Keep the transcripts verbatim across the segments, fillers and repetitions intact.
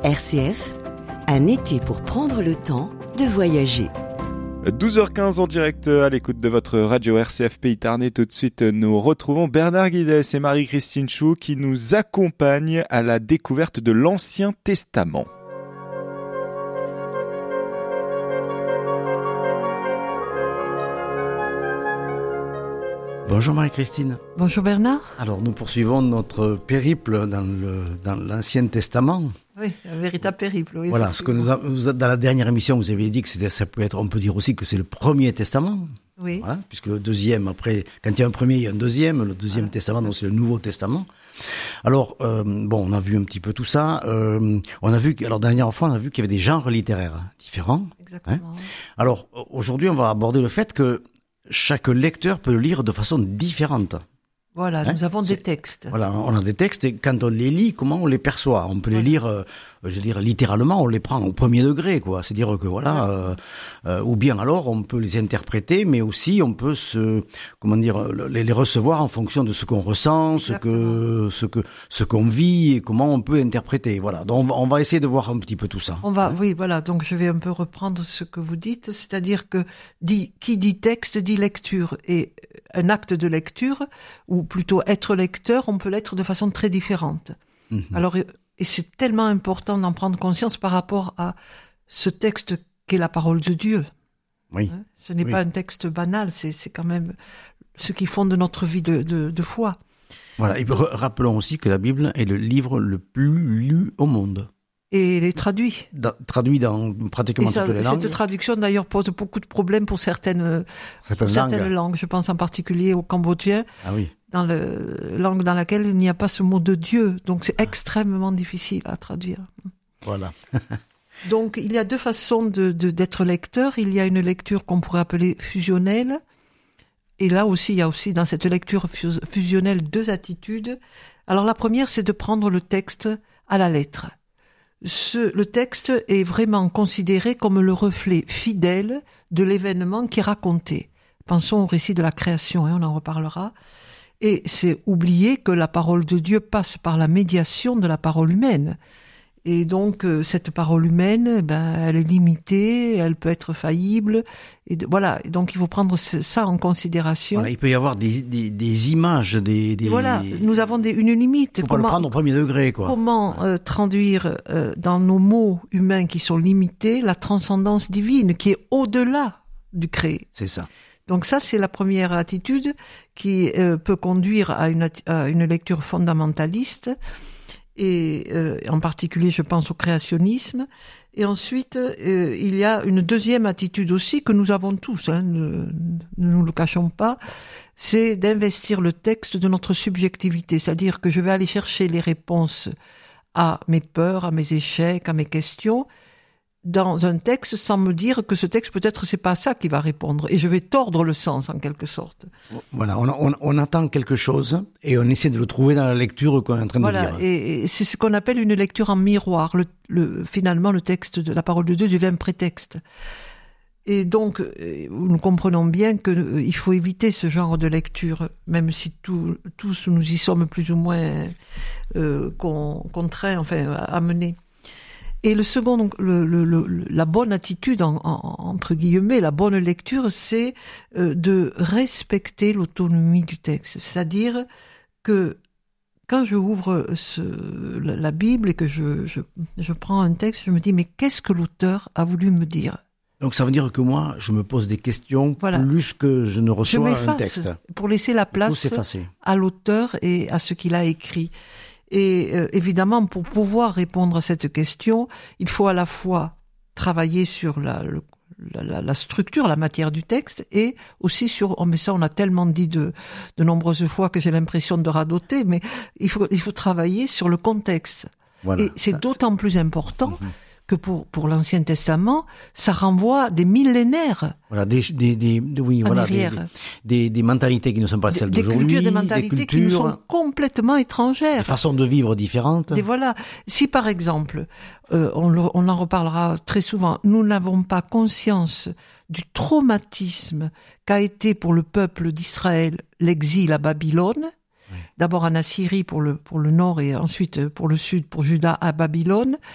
R C F, un été pour prendre le temps de voyager. douze heures quinze en direct à l'écoute de votre radio R C F Pays Tarn. Tout de suite, nous retrouvons Bernard Guidès et Marie-Christine Chou qui nous accompagnent à la découverte de l'Ancien Testament. Bonjour Marie-Christine. Bonjour Bernard. Alors nous poursuivons notre périple dans, le, dans l'Ancien Testament. Oui, un véritable périple. Oui, voilà, ce que nous a, vous, dans la dernière émission, vous avez dit que c'était, ça peut être, on peut dire aussi que c'est le premier testament. Oui. Voilà, puisque le deuxième, après, quand il y a un premier, il y a un deuxième. Le deuxième voilà. testament, donc c'est le Nouveau Testament. Alors, euh, bon, on a vu un petit peu tout ça. Euh, on a vu, que, alors dernière fois, on a vu qu'il y avait des genres littéraires différents. Exactement. Hein. Alors aujourd'hui, on va aborder le fait que chaque lecteur peut le lire de façon différente. Voilà, hein, nous avons des textes. Voilà, on a des textes et quand on les lit, comment on les perçoit ? On peut voilà. les lire, euh, je veux dire, littéralement, on les prend au premier degré, quoi. C'est-à-dire que voilà, euh, euh, ou bien alors on peut les interpréter, mais aussi on peut se, comment dire, les, les recevoir en fonction de ce qu'on ressent, ce que, ce que, ce qu'on vit et comment on peut interpréter. Voilà. Donc on va essayer de voir un petit peu tout ça. On va, hein. oui, voilà. Donc je vais un peu reprendre ce que vous dites, c'est-à-dire que dit, qui dit texte dit lecture, et un acte de lecture ou plutôt être lecteur, on peut l'être de façon très différente. Mmh. Alors, et c'est tellement important d'en prendre conscience par rapport à ce texte qu'est la parole de Dieu. Oui. Hein, ce n'est oui. pas un texte banal, c'est, c'est quand même ce qui fonde notre vie de, de, de foi. Voilà. Et rappelons aussi que la Bible est le livre le plus lu au monde. Et les traduit. Dans, traduit dans pratiquement ça, toutes les langues. Cette traduction, d'ailleurs, pose beaucoup de problèmes pour certaines, certaines, pour certaines langues. langues. Je pense en particulier au cambodgien, ah oui. dans la langue dans laquelle il n'y a pas ce mot de Dieu. Donc, c'est extrêmement difficile à traduire. Voilà. Donc, il y a deux façons de, de, d'être lecteur. Il y a une lecture qu'on pourrait appeler fusionnelle. Et là aussi, il y a aussi dans cette lecture fusionnelle deux attitudes. Alors, la première, c'est de prendre le texte à la lettre. Ce, le texte est vraiment considéré comme le reflet fidèle de l'événement qui est raconté. Pensons au récit de la création, hein, on en reparlera. Et c'est oublier que la parole de Dieu passe par la médiation de la parole humaine. Et donc, euh, cette parole humaine, ben, elle est limitée, elle peut être faillible. Et de, voilà, donc il faut prendre ça en considération. Voilà, il peut y avoir des, des, des images, des... des... Et voilà, nous avons des, une limite. Il faut pas le prendre au premier degré, quoi. Comment euh, traduire euh, dans nos mots humains qui sont limités la transcendance divine qui est au-delà du créé. C'est ça. Donc ça, c'est la première attitude qui euh, peut conduire à une, à une lecture fondamentaliste. Et euh, en particulier, je pense au créationnisme. Et ensuite, euh, il y a une deuxième attitude aussi que nous avons tous, hein, ne, ne nous le cachons pas, c'est d'investir le texte de notre subjectivité, c'est-à-dire que je vais aller chercher les réponses à mes peurs, à mes échecs, à mes questions, dans un texte sans me dire que ce texte, peut-être, c'est pas ça qui va répondre. Et je vais tordre le sens, en quelque sorte. Voilà, on, on, on attend quelque chose et on essaie de le trouver dans la lecture qu'on est en train voilà, de lire. Et, et c'est ce qu'on appelle une lecture en miroir. Le, le, finalement, le texte de la parole de Dieu devient un prétexte. Et donc, nous comprenons bien qu'il euh, faut éviter ce genre de lecture, même si tout, tous nous y sommes plus ou moins euh, contraints, enfin, à mener. Et le second, le, le, le, la bonne attitude, en, en, entre guillemets, la bonne lecture, c'est euh, de respecter l'autonomie du texte. C'est-à-dire que quand je ouvre ce, la, la Bible et que je, je, je prends un texte, je me dis, mais qu'est-ce que l'auteur a voulu me dire ? Donc ça veut dire que moi, je me pose des questions voilà. plus que je ne reçois je un texte. Pour laisser la place à l'auteur et à ce qu'il a écrit. Et euh, évidemment, pour pouvoir répondre à cette question, il faut à la fois travailler sur la, le, la, la structure, la matière du texte, et aussi sur, oh mais ça on a tellement dit de, de nombreuses fois que j'ai l'impression de radoter, mais il faut, il faut travailler sur le contexte. Voilà. Et c'est ça, d'autant c'est... plus important mmh. que pour, pour l'Ancien Testament, ça renvoie des millénaires. Voilà, des, des, des, des oui, voilà, des, des, des mentalités qui ne sont pas celles des, d'aujourd'hui. Des cultures, des mentalités des cultures, qui nous sont complètement étrangères. Des façons de vivre différentes. Et voilà. Si par exemple, euh, on, le, on en reparlera très souvent, nous n'avons pas conscience du traumatisme qu'a été pour le peuple d'Israël l'exil à Babylone, oui. D'abord en Assyrie pour le, pour le nord et ensuite pour le sud, pour Juda à Babylone,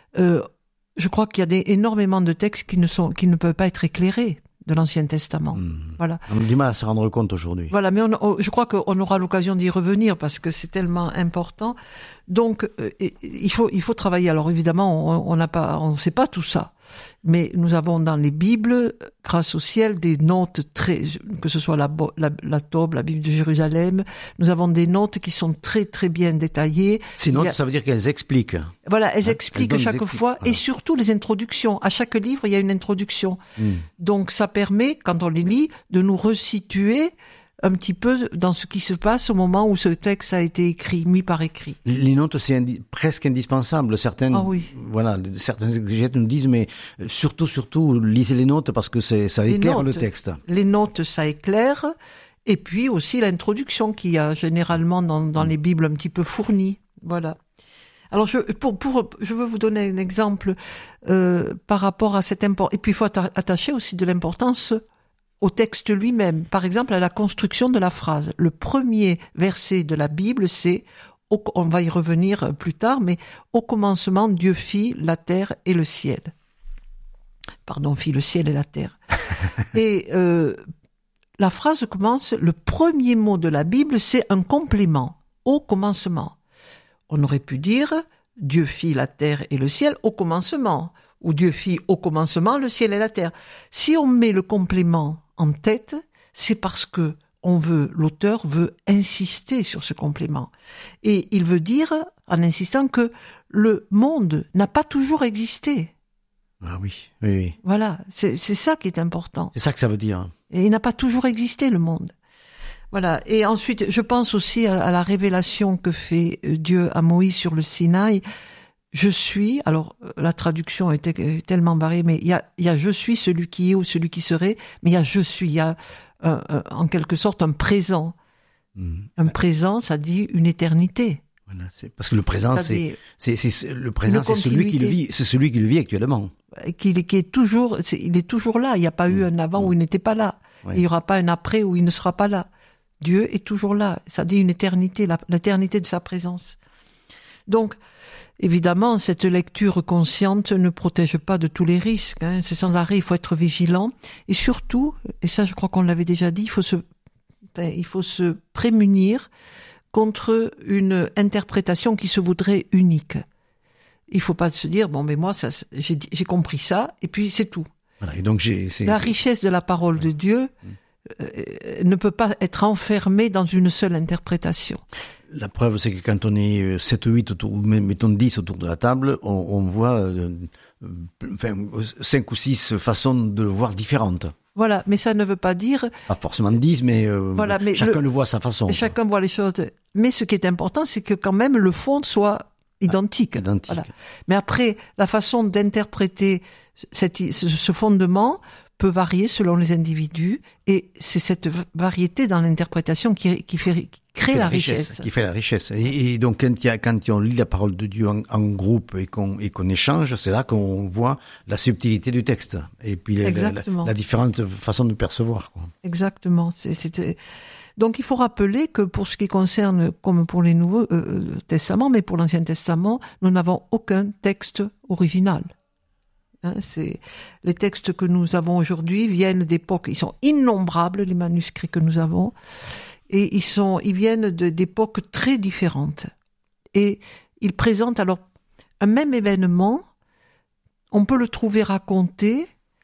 euh, je crois qu'il y a des, énormément de textes qui ne sont, qui ne peuvent pas être éclairés de l'Ancien Testament. Mmh. Voilà. On a du mal à se rendre compte aujourd'hui. Voilà, mais on, on, je crois qu'on aura l'occasion d'y revenir parce que c'est tellement important. Donc, euh, il faut, il faut travailler. Alors évidemment, on n'a pas, on sait pas tout ça, mais nous avons dans les Bibles, grâce au ciel, des notes très, que ce soit la, la, la Tob, la Bible de Jérusalem, nous avons des notes qui sont très très bien détaillées. Ces notes, a, ça veut dire qu'elles expliquent. Voilà, elles hein, expliquent elles chaque expli- fois, voilà. Et surtout les introductions. À chaque livre, il y a une introduction. Mm. Donc ça permet, quand on les lit, de nous resituer un petit peu dans ce qui se passe au moment où ce texte a été écrit, mis par écrit. Les notes, c'est indi- presque indispensable. Certaines, ah oui. voilà, certains exégètes nous disent, mais surtout, surtout, lisez les notes parce que c'est, ça éclaire notes, le texte. Les notes, ça éclaire. Et puis aussi l'introduction qu'il y a généralement dans, dans les Bibles un petit peu fournies. Voilà. Alors, je, pour, pour, je veux vous donner un exemple euh, par rapport à cette importance. Et puis, il faut attacher aussi de l'importance au texte lui-même. Par exemple, à la construction de la phrase. Le premier verset de la Bible, c'est, au, on va y revenir plus tard, mais au commencement, Dieu fit la terre et le ciel. Pardon, fit le ciel et la terre. Et euh, la phrase commence, le premier mot de la Bible, c'est un complément. Au commencement. On aurait pu dire, Dieu fit la terre et le ciel au commencement. Ou Dieu fit au commencement le ciel et la terre. Si on met le complément en tête, c'est parce que on veut, l'auteur veut insister sur ce complément. Et il veut dire, en insistant, que le monde n'a pas toujours existé. Ah oui, oui, oui. Voilà, c'est, c'est ça qui est important. C'est ça que ça veut dire. Et il n'a pas toujours existé, le monde. Voilà. Et ensuite, je pense aussi à, à la révélation que fait Dieu à Moïse sur le Sinaï. Je suis, alors la traduction était tellement barrée, mais il y a, il y a je suis celui qui est ou celui qui serait, mais il y a je suis, il y a un, un, en quelque sorte un présent. Mmh. Un présent, ça dit une éternité. Voilà, c'est parce que le présent, ça c'est, c'est, c'est le présent, c'est celui qui le vit, c'est celui qui le vit actuellement. Qui, qui est toujours, c'est, il est toujours là. Il n'y a pas mmh. eu un avant mmh. où il n'était pas là. Ouais. Il n'y aura pas un après où il ne sera pas là. Dieu est toujours là. Ça dit une éternité, la, l'éternité de sa présence. Donc, évidemment, cette lecture consciente ne protège pas de tous les risques. Hein. C'est sans arrêt, il faut être vigilant. Et surtout, et ça je crois qu'on l'avait déjà dit, il faut se, enfin, il faut se prémunir contre une interprétation qui se voudrait unique. Il ne faut pas se dire, bon, mais moi, ça, j'ai, j'ai compris ça, et puis c'est tout. Voilà, et donc j'ai, c'est, la c'est... richesse de la parole ouais. de Dieu euh, ne peut pas être enfermée dans une seule interprétation. La preuve, c'est que quand on est sept ou huit, autour, mettons dix autour de la table, on, on voit euh, enfin, cinq ou six façons de le voir différentes. Voilà, mais ça ne veut pas dire... Pas forcément dix, mais, euh, voilà, mais chacun le, le voit à sa façon. Chacun voit les choses. Mais ce qui est important, c'est que quand même le fond soit identique. Ah, identique. Voilà. Mais après, la façon d'interpréter cette, ce fondement peut varier selon les individus, et c'est cette variété dans l'interprétation qui, qui, fait, qui crée qui la, la richesse, richesse. Qui fait la richesse. Et, et donc, quand, il y a, quand on lit la parole de Dieu en, en groupe et qu'on, et qu'on échange, c'est là qu'on voit la subtilité du texte. Et puis la, la, la différente façon de percevoir. Quoi. Exactement. C'est, c'était... Donc, il faut rappeler que pour ce qui concerne, comme pour les Nouveaux euh, Testaments, mais pour l'Ancien Testament, nous n'avons aucun texte original. Hein, c'est les textes que nous avons aujourd'hui viennent d'époques, ils sont innombrables les manuscrits que nous avons, et ils sont, ils viennent de, d'époques très différentes. Et ils présentent alors un même événement, on peut le trouver raconté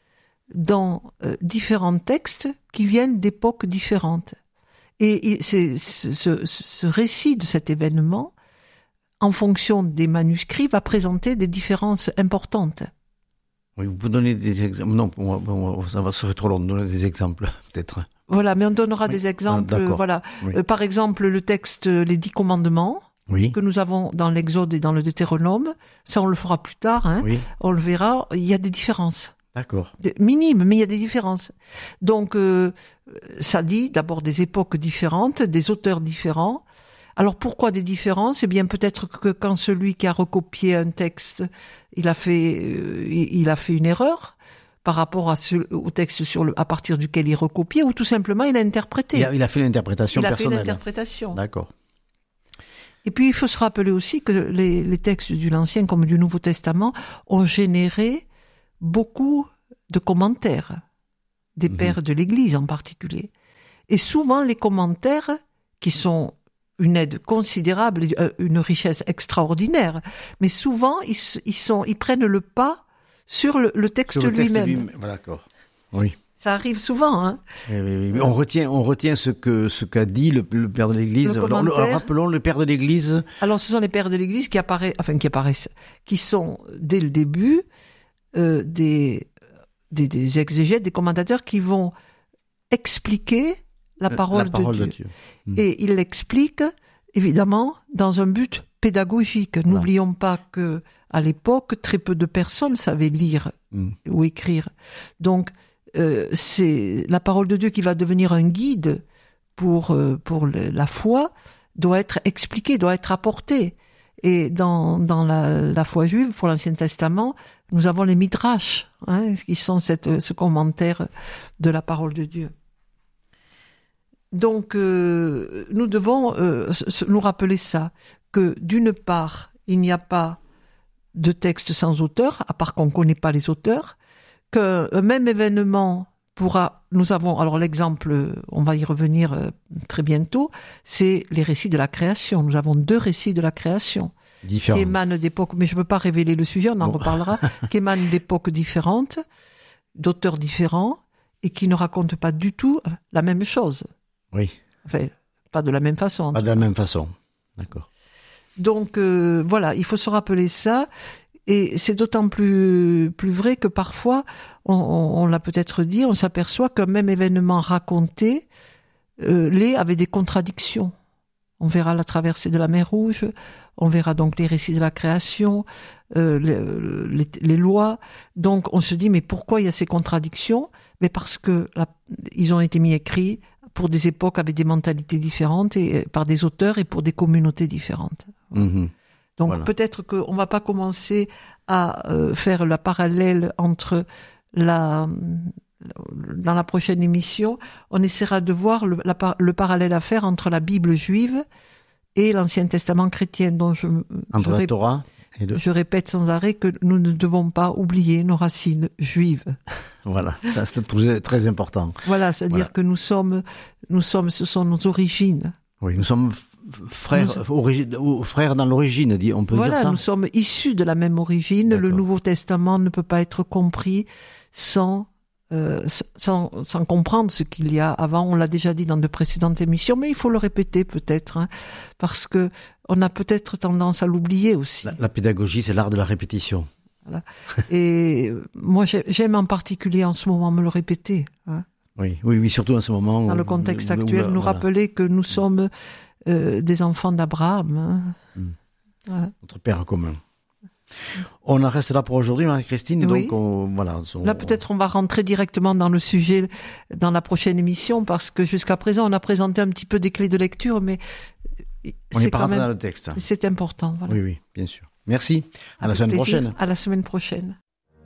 dans euh, différents textes qui viennent d'époques différentes. Et, et c'est ce, ce, ce récit de cet événement, en fonction des manuscrits, va présenter des différences importantes. Oui, vous pouvez donner des exemples. Non, bon, ça va serait trop long de donner des exemples, peut-être. Voilà, mais on donnera oui. des exemples. Ah, voilà, oui. euh, par exemple, le texte les dix commandements oui. que nous avons dans l'Exode et dans le Deutéronome. Ça, on le fera plus tard. Hein. Oui. On le verra. Il y a des différences. D'accord. Des, minimes, mais il y a des différences. Donc, euh, ça dit d'abord des époques différentes, des auteurs différents. Alors pourquoi des différences ? Eh bien peut-être que quand celui qui a recopié un texte, il a fait, euh, il a fait une erreur par rapport à ce, au texte sur le, à partir duquel il recopiait, ou tout simplement il a interprété. Il a, il a fait l'interprétation il personnelle. Il a fait l'interprétation. D'accord. Et puis il faut se rappeler aussi que les, les textes de l'Ancien comme du Nouveau Testament ont généré beaucoup de commentaires, des Mhm. pères de l'Église en particulier. Et souvent les commentaires, qui sont une aide considérable, euh, une richesse extraordinaire, mais souvent ils, s- ils, sont, ils prennent le pas sur le, le texte Sur le texte lui-même. lui-même. Voilà, d'accord. Oui. Ça arrive souvent, hein. Oui, oui, oui. Mais on retient, on retient ce que ce qu'a dit le, le père de l'Église. Le Alors, le- commentaire. rappelons le père de l'Église. Alors, ce sont les pères de l'Église qui apparaissent, enfin qui apparaissent, qui sont dès le début euh, des, des des exégètes, des commentateurs qui vont expliquer la parole, la parole de, de Dieu. Dieu. Mm. Et ils l'expliquent évidemment dans un but pédagogique. Voilà. N'oublions pas que à l'époque, très peu de personnes savaient lire Mm. ou écrire. Donc, euh, c'est la parole de Dieu qui va devenir un guide pour euh, pour le- la foi doit être expliquée, doit être apportée. Et dans dans la, la foi juive, pour l'Ancien Testament, nous avons les midrash, hein, qui sont cette, ce commentaire de la parole de Dieu. Donc, euh, nous devons euh, s- s- nous rappeler ça, que d'une part, il n'y a pas de texte sans auteur, à part qu'on ne connaît pas les auteurs, qu'un même événement pourra... Nous avons, alors l'exemple, on va y revenir euh, très bientôt, c'est les récits de la création. Nous avons deux récits de la création Différent. qui émanent d'époques, mais je ne veux pas révéler le sujet, on en Bon. reparlera, qui émanent d'époques différentes, d'auteurs différents, et qui ne racontent pas du tout la même chose. Oui. Enfin, pas de la même façon. en Pas tout de la cas. même façon. D'accord. Donc euh, voilà, il faut se rappeler ça. Et c'est d'autant plus, plus vrai que parfois, on, on, on l'a peut-être dit, on s'aperçoit qu'un même événement raconté euh, l'est avec des contradictions. On verra la traversée de la mer Rouge, on verra donc les récits de la création, euh, les, les, les lois. Donc on se dit, mais pourquoi il y a ces contradictions? Mais parce que la, ils ont été mis écrits pour des époques avec des mentalités différentes et par des auteurs et pour des communautés différentes. Mhm. Donc Voilà. peut-être qu'on ne va pas commencer à euh, faire la parallèle entre la... Dans la prochaine émission, on essaiera de voir le, la, le parallèle à faire entre la Bible juive et l'Ancien Testament chrétien, dont je, Entre je, la rép- Torah et le... je répète sans arrêt que nous ne devons pas oublier nos racines juives. Voilà, ça c'est très, très important. Voilà, c'est-à-dire Voilà. que nous sommes, nous sommes, ce sont nos origines. Oui, nous sommes f- frères, Nous- origi- ou frères dans l'origine, dit- on peut dire Voilà, ça. nous sommes issus de la même origine. Le D'accord. Nouveau Testament ne peut pas être compris sans, euh, sans, sans comprendre ce qu'il y a avant. On l'a déjà dit dans de précédentes émissions, mais il faut le répéter peut-être, hein, parce que on a peut-être tendance à l'oublier aussi. La, la pédagogie, c'est l'art de la répétition. Et moi, j'ai- j'aime en particulier en ce moment me le répéter, hein, Oui, oui, oui, surtout en ce moment. dans où- le contexte où- où- actuel, où- nous voilà. rappeler que nous sommes euh, des enfants d'Abraham. Hein. Mm. Voilà. Notre père commun. On en reste là pour aujourd'hui, Marie-Christine. Et Oui. donc, on, voilà. on- Là, peut-être on va rentrer directement dans le sujet dans la prochaine émission, parce que jusqu'à présent, on a présenté un petit peu des clés de lecture, mais on n'est c'est pas quand rentré dans même, le texte. c'est important. Voilà. Oui, oui, bien sûr. Merci. À la Avec semaine plaisir. prochaine. À la semaine prochaine.